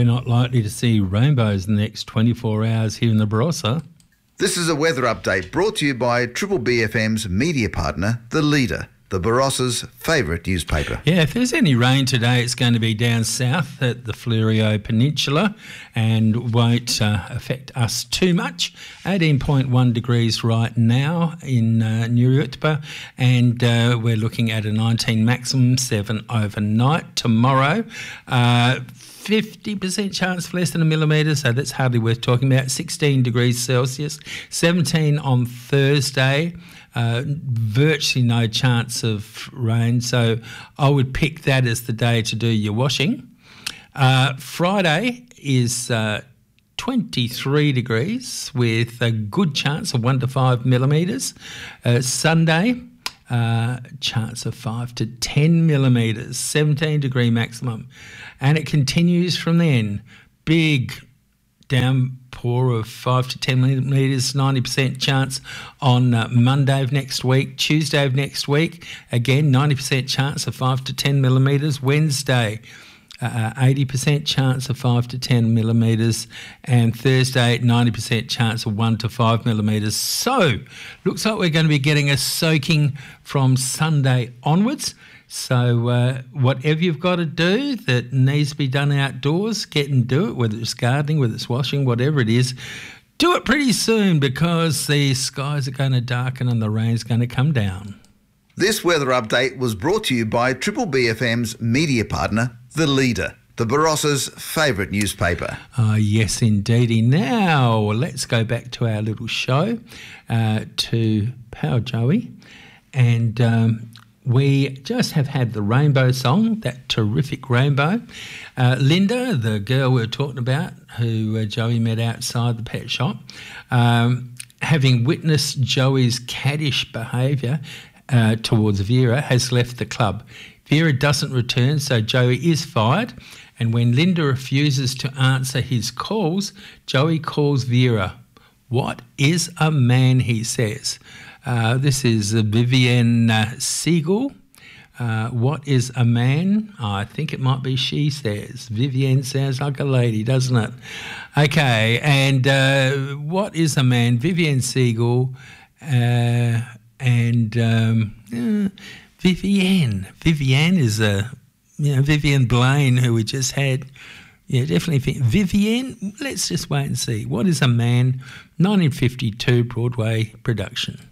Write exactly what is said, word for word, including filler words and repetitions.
we're not likely to see rainbows in the next twenty-four hours here in the Barossa. This is a weather update brought to you by Triple B F M's media partner, The Leader, the Barossa's favourite newspaper. Yeah, if there's any rain today, it's going to be down south at the Fleurieu Peninsula and won't uh, affect us too much. eighteen point one degrees right now in uh, Nurutpa, and uh, we're looking at a nineteen maximum, seven overnight. Tomorrow, uh, fifty percent chance of less than a millimetre, so that's hardly worth talking about. sixteen degrees Celsius, seventeen on Thursday. Uh, virtually no chance of rain, so I would pick that as the day to do your washing. Uh, Friday is uh, twenty-three degrees with a good chance of one to five millimetres. Uh, Sunday, uh, chance of five to ten millimetres, seventeen degree maximum, and it continues from then. Big downpour of five to ten millimetres, ninety percent chance on uh, Monday of next week. Tuesday of next week, again, ninety percent chance of five to ten millimetres. Wednesday, uh, eighty percent chance of five to ten millimetres. And Thursday, ninety percent chance of one to five millimetres. So, looks like we're going to be getting a soaking from Sunday onwards. So uh, whatever you've got to do that needs to be done outdoors, get and do it, whether it's gardening, whether it's washing, whatever it is. Do it pretty soon because the skies are going to darken and the rain's going to come down. This weather update was brought to you by Triple B F M's media partner, The Leader, the Barossa's favourite newspaper. Oh, yes, indeedy. Now, let's go back to our little show, uh, to Power Joey. And Um, we just have had the rainbow song, that terrific rainbow. Uh, Linda, the girl we were talking about, who uh, Joey met outside the pet shop, um, having witnessed Joey's caddish behaviour uh, towards Vera, has left the club. Vera doesn't return, so Joey is fired. And when Linda refuses to answer his calls, Joey calls Vera. What is a man, he says. Uh, this is uh, Vivienne uh, Siegel. Uh, what is a man? Oh, I think it might be she says. Vivienne sounds like a lady, doesn't it? Okay, and uh, what is a man? Vivienne Siegel uh, and um, uh, Vivienne. Vivienne is a, you know, Vivienne Blaine, who we just had. Yeah, definitely think Vivienne. Let's just wait and see. What is a man? nineteen fifty-two Broadway production.